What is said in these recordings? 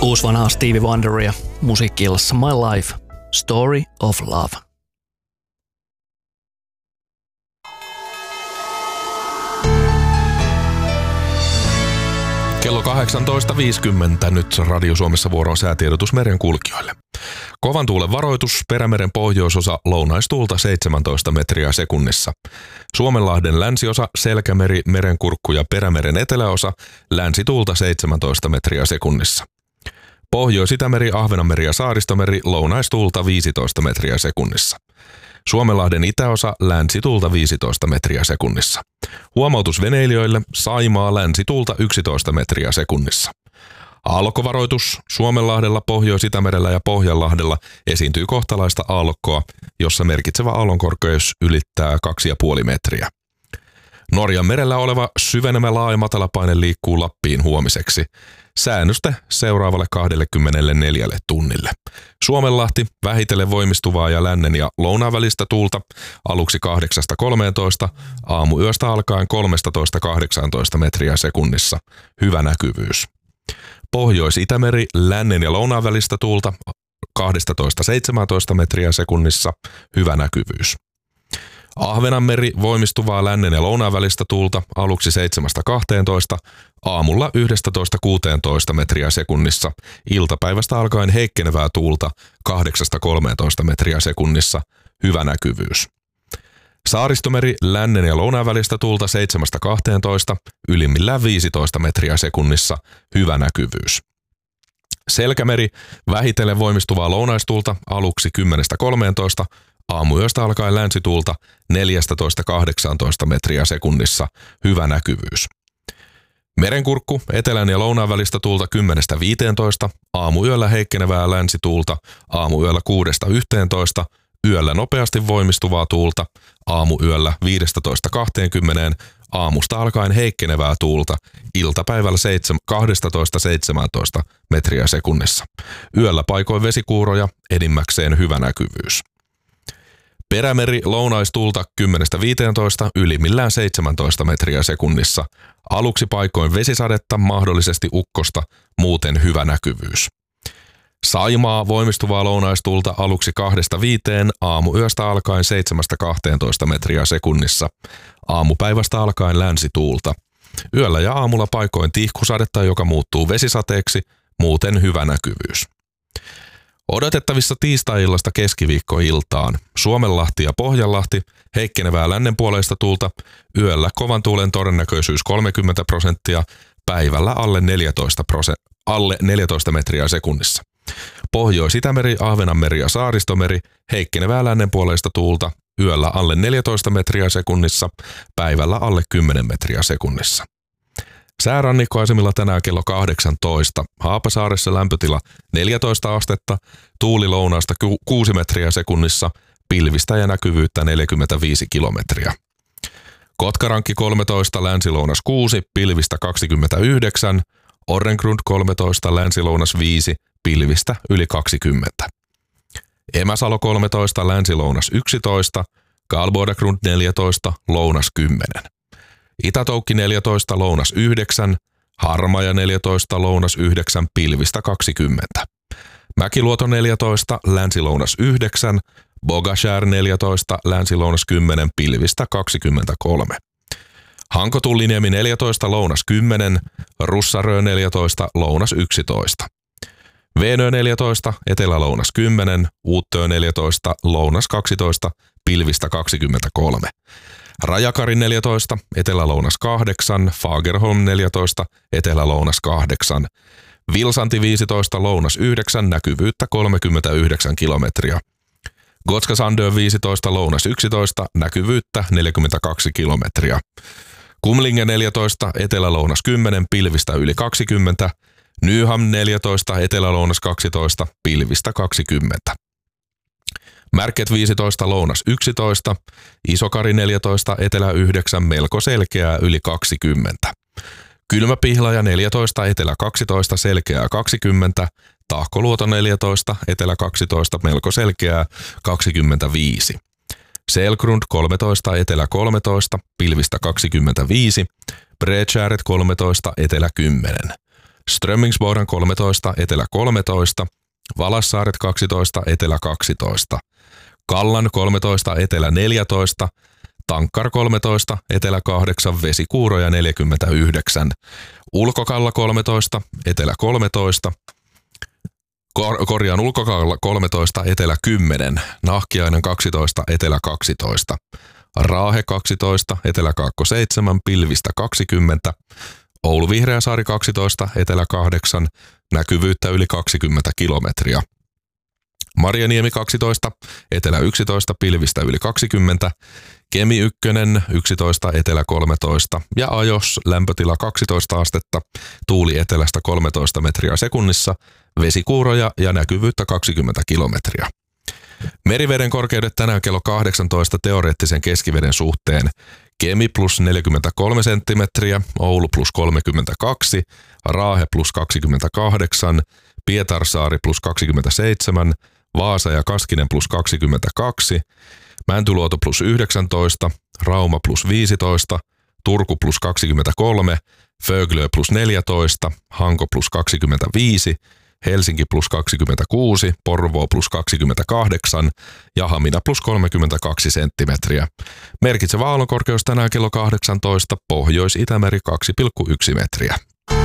Uusi vanha Stevie Wonderia musiikki-illassa My Life, Story of Love. Kello 18.50 nyt Radio Suomessa vuoroon säätiedotus merenkulkijoille. Kovan tuulen varoitus, Perämeren pohjoisosa, lounaistuulta 17 metriä sekunnissa. Suomenlahden länsiosa, Selkämeri, Merenkurkku ja Perämeren eteläosa, länsituulta 17 metriä sekunnissa. Pohjois-Itämeri, Ahvenanmeri ja Saaristomeri, lounaistuulta 15 metriä sekunnissa. Suomenlahden itäosa, länsituulta 15 metriä sekunnissa. Huomautus veneilijöille, Saimaa, länsituulta 11 metriä sekunnissa. Aallokkovaroitus, Suomenlahdella, Pohjois-Itämerellä ja Pohjanlahdella esiintyy kohtalaista aallokkoa, jossa merkitsevä aallonkorkeus ylittää 2,5 metriä. Norjan merellä oleva syvenemä laaja matalapaine liikkuu Lappiin huomiseksi. Säännöstä seuraavalle 24 tunnille. Suomenlahti, vähitellen voimistuvaa ja lännen ja lounaan välistä tuulta, aluksi 8-13, aamuyöstä alkaen 13-18 metriä sekunnissa. Hyvä näkyvyys. Pohjois-Itämeri, lännen ja lounaan välistä tuulta, 12-17 metriä sekunnissa. Hyvä näkyvyys. Ahvenanmeri, voimistuvaa lännen ja lounaan välistä tuulta, aluksi 7-12, aamulla 11-16 metriä sekunnissa, iltapäivästä alkaen heikkenevää tuulta 8-13 metriä sekunnissa, hyvä näkyvyys. Saaristomeri, lännen ja lounaan välistä tuulta 7-12, ylimmillään 15 metriä sekunnissa, hyvä näkyvyys. Selkämeri, vähitellen voimistuvaa lounaistuulta, aluksi 10-13, aamuyöstä alkaen länsituulta 14-18 metriä sekunnissa, hyvä näkyvyys. Merenkurkku, etelän ja lounaan välistä tuulta 10-15, aamuyöllä heikkenevää länsituulta, aamuyöllä 6-11, yöllä nopeasti voimistuvaa tuulta, aamuyöllä 15-20, aamusta alkaen heikkenevää tuulta, iltapäivällä 12-17 metriä sekunnissa. Yöllä paikoin vesikuuroja, enimmäkseen hyvä näkyvyys. Perämeri, lounaistuulta 10-15, ylimmillään 17 metriä sekunnissa. Aluksi paikoin vesisadetta, mahdollisesti ukkosta, muuten hyvä näkyvyys. Saimaa, voimistuvaa lounaistuulta aluksi 2-5, aamuyöstä alkaen 7-12 metriä sekunnissa. Aamupäivästä alkaen länsituulta. Yöllä ja aamulla paikoin tihkusadetta, joka muuttuu vesisateeksi, muuten hyvä näkyvyys. Odotettavissa tiistai-illasta keskiviikkoiltaan. Suomenlahti ja Pohjanlahti, heikkenevää lännenpuoleista tuulta, yöllä kovan tuulen todennäköisyys 30%, päivällä alle 14 metriä sekunnissa. Pohjois-Itämeri, Ahvenanmeri ja Saaristomeri, heikkenevää lännenpuoleista tuulta, yöllä alle 14 metriä sekunnissa, päivällä alle 10 metriä sekunnissa. Säärannikkoasemilla tänään kello 18. Haapasaaressa lämpötila 14 astetta, tuuli lounaasta 6 metriä sekunnissa, pilvistä ja näkyvyyttä 45 kilometriä. Kotkarankki 13, länsilounas 6, pilvistä 29, Orrengrund 13, länsilounas 5, pilvistä yli 20. Emäsalo 13, länsilounas 11, Karlbodagrund 14, lounas 10. Itätoukki 14, lounas 9, Harmaja 14, lounas 9, pilvistä 20. Mäkiluoto 14, länsilounas 9, Bogashär 14, länsilounas 10, pilvistä 23. Hanko-Tulliniemi 14, lounas 10, Russarö 14, lounas 11. Veenö 14, etelä-lounas 10, Uuttöö 14, lounas 12, pilvistä 23. Rajakari 14, etelä-lounas 8, Fagerholm 14, etelä-lounas 8. Vilsanti 15, lounas 9, näkyvyyttä 39 kilometriä. Gotska Sandö 15, lounas 11, näkyvyyttä 42 kilometriä. Kumlinge 14, etelä-lounas 10, pilvistä yli 20. Nyham 14, etelä-lounas 12, pilvistä 20. Märket 15, lounas 11, Isokari 14, etelä 9, melko selkeää yli 20. Kylmäpihlaja 14, etelä 12, selkeää 20, Tahkoluoto 14, etelä 12, melko selkeää 25. Selgrund 13, etelä 13, pilvistä 25, Bredkäret 13, etelä 10. Strömmingsboden 13, etelä 13, Valassaaret 12, etelä 12, Kallan 13, etelä 14, Tankkar 13, etelä 8, Vesikuuroja 49, Ulkokalla 13, etelä 13, Ulkokalla 13, etelä 10, Nahkiainen 12, etelä 12, Raahe 12, etelä 7, Pilvistä 20, Oulu Vihreäsaari 12, etelä 8, näkyvyyttä yli 20 kilometriä. Marjaniemi 12, etelä 11, pilvistä yli 20, Kemi 1, 11, etelä 13 ja Ajos lämpötila 12 astetta, tuuli etelästä 13 metriä sekunnissa, vesikuuroja ja näkyvyyttä 20 kilometriä. Meriveden korkeudet tänään kello 18 teoreettisen keskiveden suhteen: Kemi plus 43 senttimetriä, Oulu plus 32, Raahe plus 28, Pietarsaari plus 27, Vaasa ja Kaskinen plus 22, Mäntyluoto plus 19, Rauma plus 15, Turku plus 23, Föglö plus 14, Hanko plus 25, Helsinki plus 26, Porvoo plus 28 ja Hamina plus 32 senttimetriä. Merkitsevä aallonkorkeus tänään kello 18, Pohjois-Itämeri 2,1 metriä.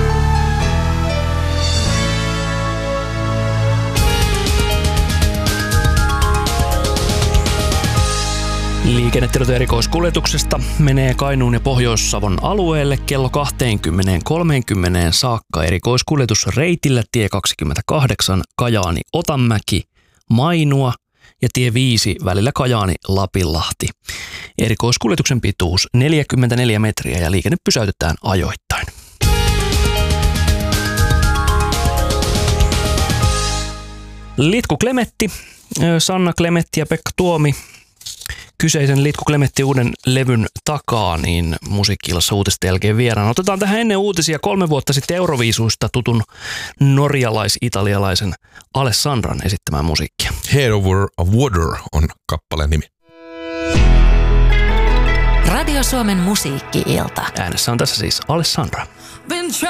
Liikennetiedot erikoiskuljetuksesta menee Kainuun ja Pohjois-Savon alueelle kello 20.30 saakka. Erikoiskuljetusreitillä tie 28 Kajaani-Otanmäki, Mainua ja tie 5 välillä Kajaani-Lapinlahti. Erikoiskuljetuksen pituus 44 metriä ja liikenne pysäytetään ajoittain. Litku Klemetti, Sanna Klemetti ja Pekka Tuomi kyseisen Litku Klemetti uuden levyn takaa, niin Musiikki-illassa uutisten jälkeen vieraana. Otetaan tähän ennen uutisia 3 vuotta sitten Euroviisuista tutun norjalais-italialaisen Alessandran esittämään musiikkia. Head Over Water on kappaleen nimi. Radio Suomen musiikki-ilta. Äänessä on tässä siis Alessandra.